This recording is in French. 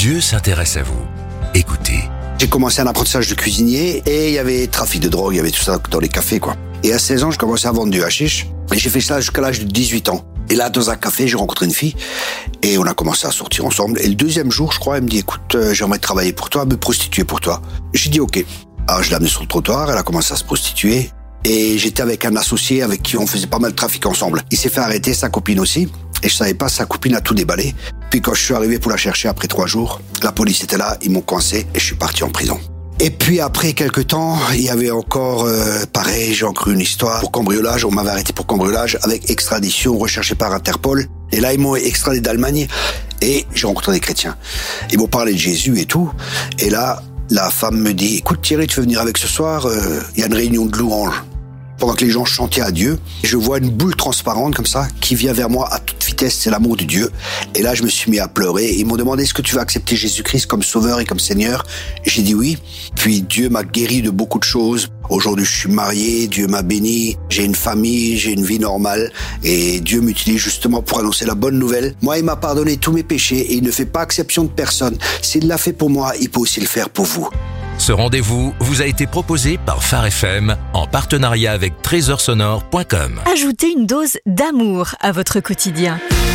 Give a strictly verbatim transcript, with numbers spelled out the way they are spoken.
Dieu s'intéresse à vous. Écoutez. J'ai commencé un apprentissage de cuisinier et il y avait trafic de drogue, il y avait tout ça dans les cafés, quoi. Et à seize ans, je commençais à vendre du hashish. Et j'ai fait ça jusqu'à l'âge de dix-huit ans. Et là, dans un café, j'ai rencontré une fille et on a commencé à sortir ensemble. Et le deuxième jour, je crois, elle me dit, écoute, euh, j'aimerais travailler pour toi, me prostituer pour toi. J'ai dit, ok. Alors, je l'ai amenée sur le trottoir, elle a commencé à se prostituer. Et j'étais avec un associé avec qui on faisait pas mal de trafic ensemble. Il s'est fait arrêter, sa copine aussi. Et je savais pas, sa copine a tout déballé. Puis quand je suis arrivé pour la chercher après trois jours, la police était là, ils m'ont coincé et je suis parti en prison. Et puis après quelques temps, il y avait encore, euh, pareil, j'ai encore une histoire pour cambriolage. On m'avait arrêté pour cambriolage avec extradition recherché par Interpol. Et là, ils m'ont extradé d'Allemagne et j'ai rencontré des chrétiens. Ils m'ont parlé de Jésus et tout. Et là, la femme me dit, écoute Thierry, tu veux venir avec ce soir, euh, il y a une réunion de louanges. Pendant que les gens chantaient à Dieu, je vois une boule transparente comme ça qui vient vers moi à toute vitesse, c'est l'amour de Dieu. Et là, je me suis mis à pleurer. Ils m'ont demandé, est-ce que tu veux accepter Jésus-Christ comme sauveur et comme Seigneur? J'ai dit oui. Puis Dieu m'a guéri de beaucoup de choses. Aujourd'hui, je suis marié, Dieu m'a béni, j'ai une famille, j'ai une vie normale. Et Dieu m'utilise justement pour annoncer la bonne nouvelle. Moi, il m'a pardonné tous mes péchés et il ne fait pas exception de personne. S'il l'a fait pour moi, il peut aussi le faire pour vous. Ce rendez-vous vous a été proposé par Phare F M en partenariat avec trésor sonore point com. Ajoutez une dose d'amour à votre quotidien.